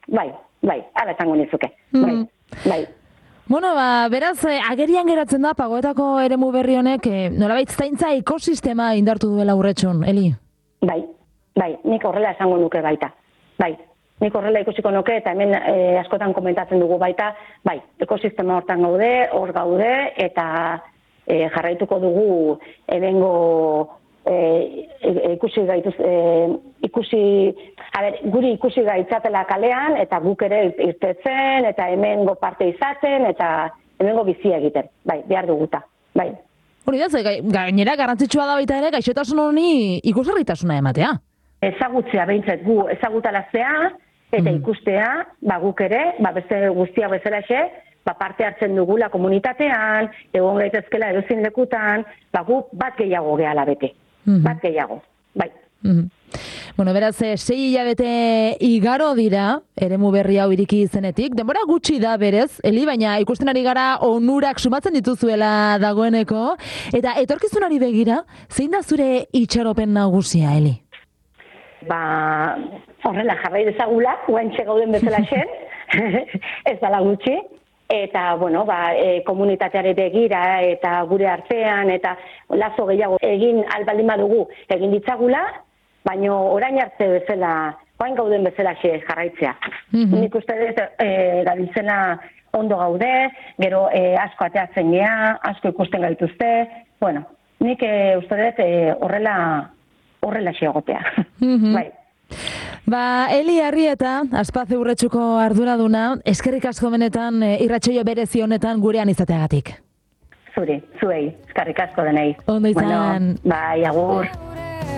ala esango nizuke. Bai. Bueno, beraz, agerian geratzen da Pagoetako eremu berri honek, nolabait zaintza ekosistema indartu duela Urretxun, Eli? Bai, nik horrela esango nuke baita. Bai, nik horrela ikusiko nuke eta hemen askotan komentatzen dugu baita, bai, ekosistema hortan hor gaude eta jarraituko dugu hemengo guri ikusi gaitzatela kalean, eta guk ere irtetzen, eta hemengo parte izaten, eta hemengo bizi egiten. Bai, behar duguta. Bai. Hori da, gainera garrantzitsua da baita ere, gaixotasun honi ikusgarritasuna ematea. Ezagutzea behintzat gu, ezagutalaztea, eta ikustea, guk ere, beste guztia bezalaxe, parte hartzen dugula komunitatean, egon gaitezkela edozin lekutan, gu bat gehiago gehala bete. Bat gehiago, bai. Bueno, beraz, 6 hilabete igaro dira, eremu berri hau iriki izenetik. Denbora gutxi da berez, Eli, baina ikusten ari gara onurak sumatzen dituzuela dagoeneko. Eta etorkizunari begira, zein da zure itxaropen nagusia, Eli? Horrela jarrai dezagula, guantxe gauden bezala xen, ez dala gutxi. Eta, komunitateare begira eta gure artean eta lazo gehiago egin albaldin badugu egin ditzagula, baina orain arte bezala, oain gauden bezala jarraitzea. Nik uste dut gabiltzena ondo gaude, gero asko ateatzen gea, asko ikusten gaituzte, nik uste dut horrela xeagotea. Bai. Eli Arrieta, Aspaze Urretxuko arduraduna, eskerrik asko benetan irratsaio berezi honetan gurean izateagatik. Zuei, eskerrik asko denei. Ondo izan. Bai, agur.